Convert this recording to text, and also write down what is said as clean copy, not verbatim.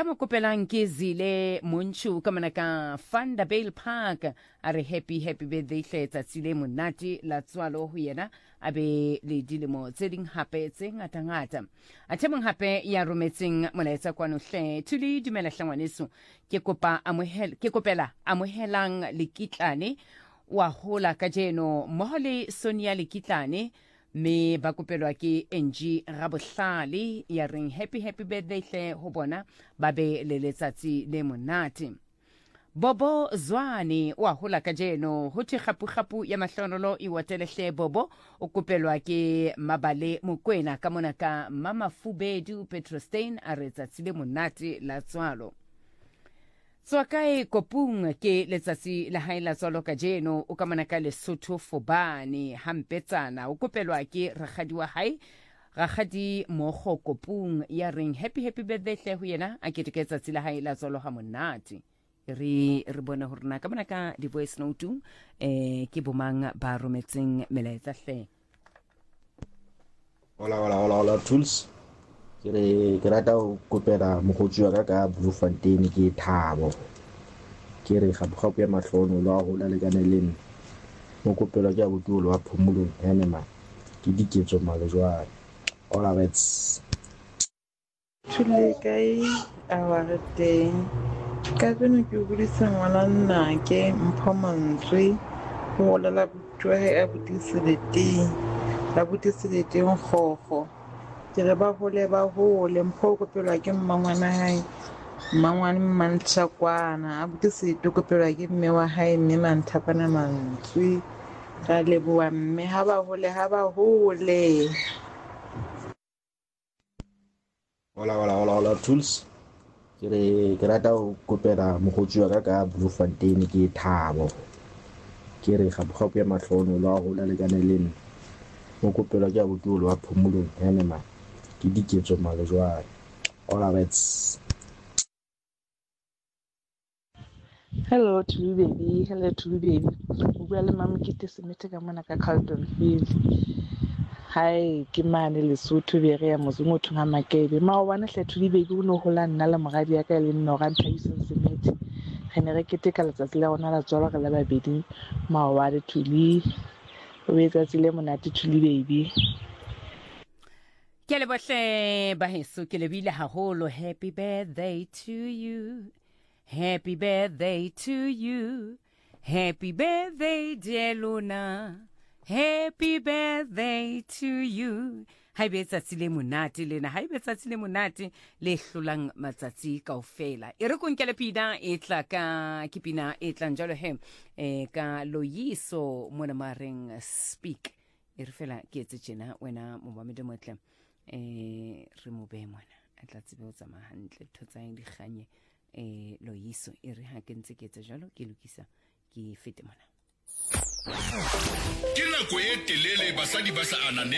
ya mo kopelang ke Zile Monchu ka manaka Vanderbilt Park a re happy birthday hle tsatsi le monate la tswalo ho yena a be le dilemo tse ding hape tse ngata a themong hape ya rometseng molaetsa kwano hle thuli dumela hlangwaneso ke kopela amohelang lekitlane wa hola ka jeno mohole Sonia lekitlane me ba kopelwa ke NG Rabohlale ya ring happy birthday hle ho bona ba be le letsatsi le monate. Bobo Zwane wa hola ka jeno ho thi khapu ya mahlonolo I watele hle Bobo o kopelwa ke Mabale Mokwena ka mona ka Mama Fubedu Petrostain a re tsatsi le monate la tswalo. Tswakae kopung ke letsatsi la hae la tswalo ka jeno o ka mona ka Lesotho Fobane hampetsana o kopelwa ke rakgadi wa hae rakgadi Mogo kopung ya ring happy birthday hle ho yena a keteke tsatsi la hae la tswalo ha monate re bona hore na ka mona ka di voice note ke bomang ba rometseng melaetsa hle. Hola tools ke rata go kopela mogotsi wa ka Bloemfontein ke Thabo ke re gape ya mahlono la go la lekane le nne mo kopela ke a botulo wa phomolong ya nema ke diketso male jwa all avets tule kai awarteng ka tseno ke budisa ngwana nna ke mphomantswe go la butwa a butiseleteng gogo ke re ba hole mpho kopelwa ke mmangwana hae mmangwane mantshakwana a butisete kopelwa ke mme wa hae mme manthapana mantswe ka leboa mme ha ba hole Hola tools ke rata go kopela mogotsi wa ka Bloemfontein ke Thabo ke re gape ya mahlono la go la lekane le nne mo kopela ke a botulo wa phomolong ya nema ke diketso male jwa all avets. Hello baby o bua le mama ke tesemete ka mona ka Carlton Field hai ke mane Lesotho be re ya motho ha makebe maobane hle Thuli baby o no hola nna le mogadi ya ka le nno ga nthaiseng semete re ne re keteka letsatsi la rona la tswalo ka la babedi maobane Thuli o tsatsi le monate Thuli baby. Ke le bohle ba heso ke le bile haholo happy birthday to you. Happy birthday to you. Happy birthday dear Luna. Happy birthday to you. Haebe tsatsi le monate lena haebe tsatsi le monate le hlolang matsatsi kaofela e re konkele pina e tla ka kipina e tla njalo he ka Loyiso mona mareng speak e re fela ke etse tjena wena momamedi motle re mo be mona a tla tsebe o tsamaya hantle thotsang di ganye Loyiso e re ha ke ntse ke etsa jalo ke lokisa ke fete mona ke nako e telele basadi ba sa anane